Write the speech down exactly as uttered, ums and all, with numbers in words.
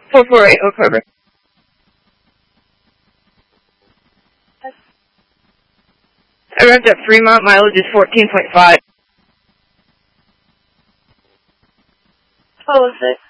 four four eight Oak Harbor. I arrived at Fremont, mileage is fourteen point five. What was it?